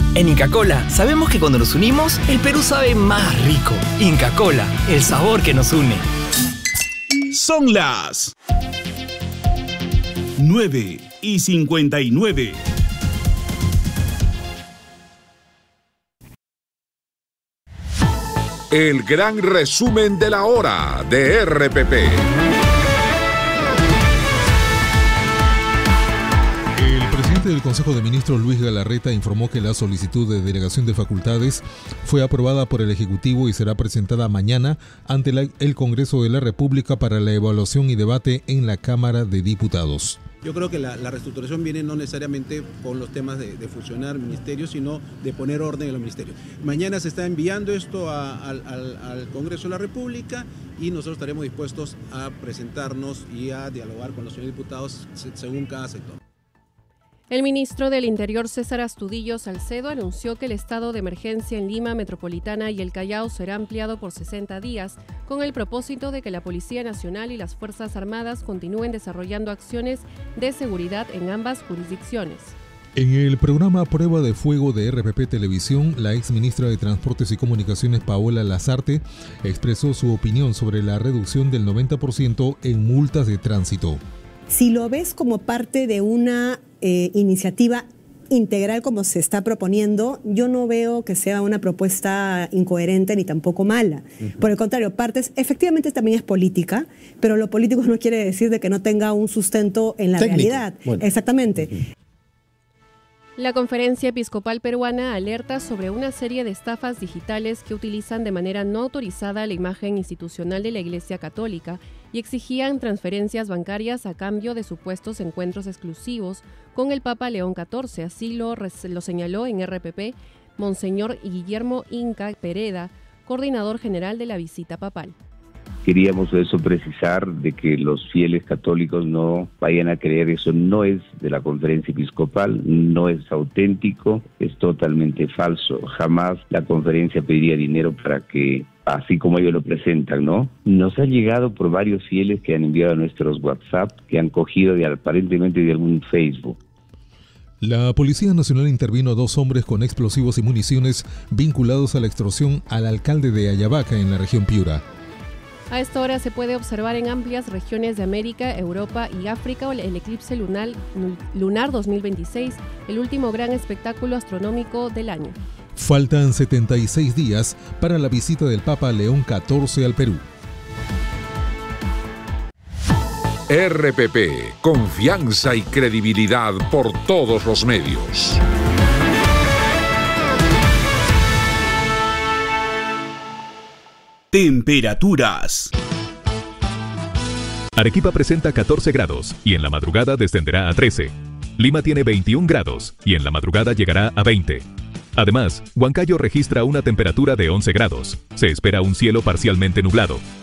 En Inca Kola sabemos que cuando nos unimos, el Perú sabe más rico. Inca Kola, el sabor que nos une. Son las 9:59. El gran resumen de la hora de RPP. El presidente del Consejo de Ministros, Luis Galarreta, informó que la solicitud de delegación de facultades fue aprobada por el Ejecutivo y será presentada mañana ante el Congreso de la República para la evaluación y debate en la Cámara de Diputados. Yo creo que la reestructuración viene no necesariamente con los temas de fusionar ministerios, sino de poner orden en los ministerios. Mañana se está enviando esto al Congreso de la República y nosotros estaremos dispuestos a presentarnos y a dialogar con los señores diputados según cada sector. El ministro del Interior, César Astudillo Salcedo, anunció que el estado de emergencia en Lima Metropolitana y el Callao será ampliado por 60 días, con el propósito de que la Policía Nacional y las Fuerzas Armadas continúen desarrollando acciones de seguridad en ambas jurisdicciones. En el programa Prueba de Fuego de RPP Televisión, la exministra de Transportes y Comunicaciones, Paola Lazarte, expresó su opinión sobre la reducción del 90% en multas de tránsito. Si lo ves como parte de una iniciativa integral como se está proponiendo, yo no veo que sea una propuesta incoherente ni tampoco mala. Por el contrario, efectivamente también es política, pero lo político no quiere decir de que no tenga un sustento en la realidad. Bueno. Exactamente. La Conferencia Episcopal Peruana alerta sobre una serie de estafas digitales que utilizan de manera no autorizada la imagen institucional de la Iglesia Católica y exigían transferencias bancarias a cambio de supuestos encuentros exclusivos con el Papa León XIV. Así lo señaló en RPP Monseñor Guillermo Inca Pereda, coordinador general de la visita papal. Queríamos eso precisar de que los fieles católicos no vayan a creer, eso no es de la Conferencia Episcopal, no es auténtico, es totalmente falso. Jamás la conferencia pediría dinero para que, así como ellos lo presentan, ¿no? Nos ha llegado por varios fieles que han enviado a nuestros WhatsApp, que han cogido aparentemente de algún Facebook. La Policía Nacional intervino a 2 hombres con explosivos y municiones vinculados a la extorsión al alcalde de Ayabaca en la región Piura. A esta hora se puede observar en amplias regiones de América, Europa y África el eclipse lunar 2026, el último gran espectáculo astronómico del año. Faltan 76 días para la visita del Papa León XIV al Perú. RPP, confianza y credibilidad por todos los medios. Temperaturas. Arequipa presenta 14 grados y en la madrugada descenderá a 13. Lima tiene 21 grados y en la madrugada llegará a 20. Además, Huancayo registra una temperatura de 11 grados. Se espera un cielo parcialmente nublado.